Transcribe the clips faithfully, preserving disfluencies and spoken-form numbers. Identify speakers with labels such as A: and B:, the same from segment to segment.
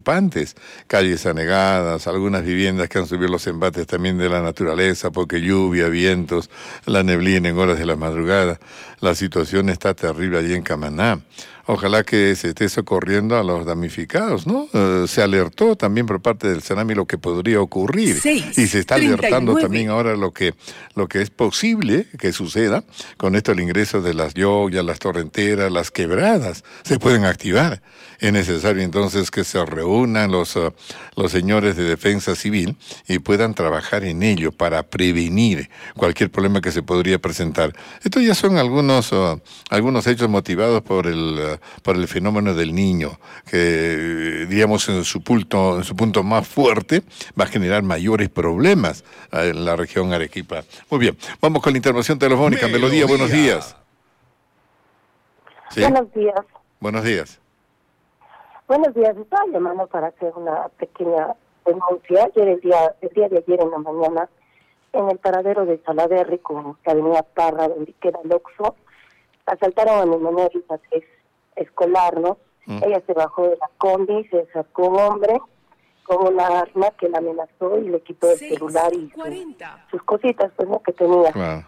A: preocupantes. Calles anegadas, algunas viviendas que han subido los embates también de la naturaleza, porque lluvia, vientos, la neblina en horas de la madrugada. La situación está terrible allí en Camaná. Ojalá que se esté socorriendo a los damnificados, ¿no? Uh, se alertó también por parte del Senami lo que podría ocurrir.
B: seis,
A: y se está alertando
B: treinta y nueve.
A: también ahora lo que, lo que es posible que suceda con esto, el ingreso de las llovas, las torrenteras, las quebradas, se pueden activar. Es necesario entonces que se reúnan los, uh, los señores de defensa civil y puedan trabajar en ello para prevenir cualquier problema que se podría presentar. Estos ya son algunos, uh, algunos hechos motivados por el, uh, por el fenómeno del Niño, que digamos en su punto, en su punto más fuerte va a generar mayores problemas uh, en la región Arequipa. Muy bien, vamos con la intervención telefónica. Melodía, buenos días. ¿Sí?
C: Buenos días.
A: Buenos días.
C: Buenos días, estaba llamando para hacer una pequeña denuncia. Ayer, el día, el día de ayer en la mañana, en el paradero de Salaberry, con la avenida Parra, donde queda el Oxxo, asaltaron a mi menor hija, que es escolar, ¿no? Mm. Ella se bajó de la combi, se sacó un hombre con una arma que la amenazó y le quitó el seis, celular y su, sus cositas, pues, ¿no?, que tenía.
A: Claro.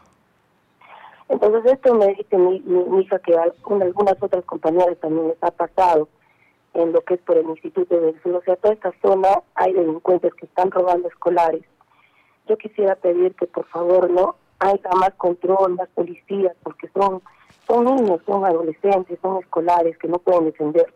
C: Entonces esto me dice mi, mi, mi hija que a algunas otras compañeras también les ha pasado en lo que es por el Instituto del Sur. O sea, toda esta zona hay delincuentes que están robando escolares. Yo quisiera pedir que por favor no haya más control, más policías, porque son son niños, son adolescentes, son escolares que no pueden defender.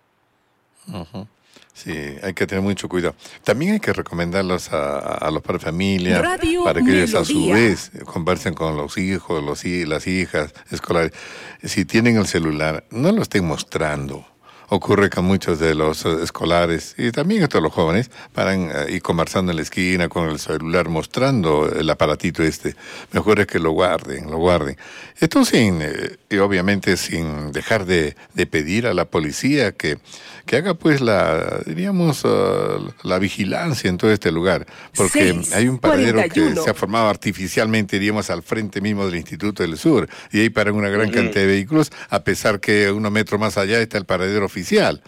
A: Uh-huh. Sí, hay que tener mucho cuidado. También hay que recomendarlos a, a los padres de familia, Radio para que ellos a su vez conversen con los hijos, los, las hijas escolares. Si tienen el celular, no lo estén mostrando. Ocurre que muchos de los uh, escolares, y también todos los jóvenes, paran uh, y conversando en la esquina con el celular, mostrando el aparatito este. Mejor es que lo guarden, lo guarden. Esto sin, eh, y obviamente sin dejar de, de pedir a la policía que, que haga pues la, diríamos, uh, la vigilancia en todo este lugar. Porque seis, hay un paradero cuarenta y uno que se ha formado artificialmente, diríamos, al frente mismo del Instituto del Sur. Y ahí paran una gran uh-huh. cantidad de vehículos, a pesar que unos metros más allá está el paradero oficial.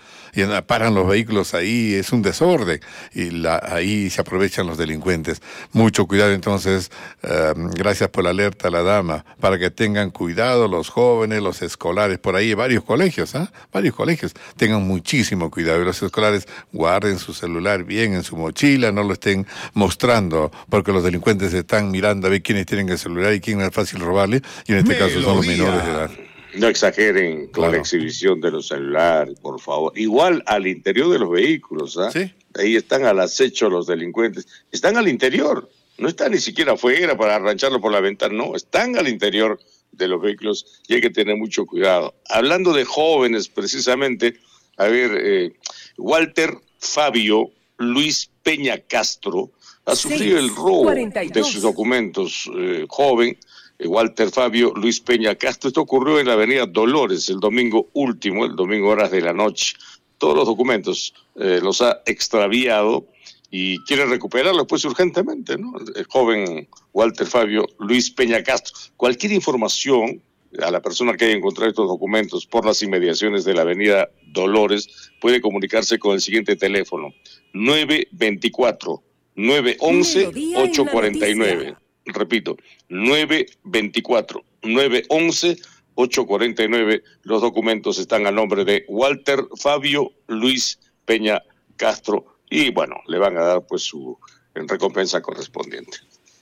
A: Y paran los vehículos ahí, es un desorden, y la, ahí se aprovechan los delincuentes. Mucho cuidado entonces, uh, gracias por la alerta a la dama, para que tengan cuidado los jóvenes, los escolares, por ahí hay varios colegios, ¿ah? ¿eh? Varios colegios, tengan muchísimo cuidado, y los escolares guarden su celular bien en su mochila, no lo estén mostrando, porque los delincuentes están mirando a ver quiénes tienen el celular y quién es fácil robarle, y en este Melodía. caso son los menores de edad.
D: No exageren con claro. la exhibición de los celulares, por favor. Igual al interior de los vehículos, ¿ah? ¿Sí? Ahí están al acecho los delincuentes. Están al interior, no están ni siquiera afuera para arrancharlo por la ventana, no, están al interior de los vehículos y hay que tener mucho cuidado. Hablando de jóvenes, precisamente, a ver, eh, Walter Fabio Luis Peña Castro ha sufrido el robo cuarenta y dos de sus documentos, eh, joven. Walter Fabio Luis Peña Castro. Esto ocurrió en la avenida Dolores el domingo último, el domingo horas de la noche. Todos los documentos eh, los ha extraviado y quiere recuperarlos pues urgentemente, ¿no? El joven Walter Fabio Luis Peña Castro. Cualquier información a la persona que haya encontrado estos documentos por las inmediaciones de la avenida Dolores puede comunicarse con el siguiente teléfono: nueve veinticuatro, nueve once, ocho cuarenta y nueve. Repito, nueve veinticuatro, nueve once, ocho cuarenta y nueve. Los documentos están a nombre de Walter Fabio Luis Peña Castro y bueno, le van a dar pues su recompensa correspondiente.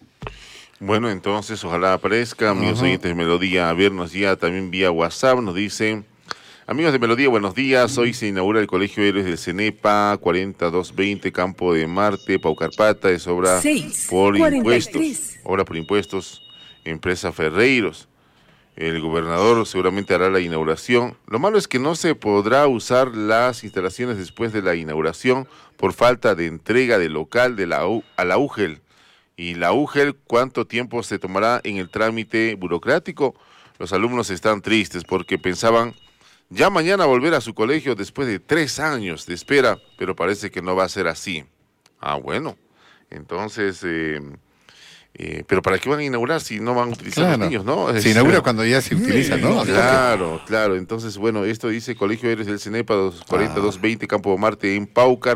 E: Bueno, entonces ojalá aparezca. Amigos uh-huh. oyentes de Melodía, a vernos ya también vía WhatsApp. Nos dicen: amigos de Melodía, buenos días. Hoy se inaugura el Colegio Héroes del CENEPA, cuarenta doscientos veinte, Campo de Marte, Paucarpata. Es obra seis, por impuestos. Obra por impuestos, empresa Ferreiros. El gobernador seguramente hará la inauguración. Lo malo es que no se podrá usar las instalaciones después de la inauguración por falta de entrega del local de la U, a la U G E L. Y la U G E L, ¿cuánto tiempo se tomará en el trámite burocrático? Los alumnos están tristes porque pensaban ya mañana volver a su colegio después de tres años de espera, pero parece que no va a ser así. Ah, bueno, entonces... Eh, Eh, pero ¿para qué van a inaugurar si no van a utilizar claro. los niños, no?
A: Se inaugura cuando ya se utiliza, ¿no?
E: Claro, claro. Entonces, bueno, esto dice Colegio Héroes del CENEPA, cuarenta doscientos veinte, Campo de Marte, en Paucar.